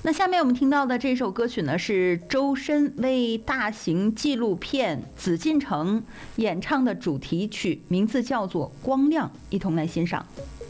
那下面我们听到的这首歌曲呢，是周深为大型纪录片《紫禁城》演唱的主题曲，名字叫做《光亮》，一同来欣赏。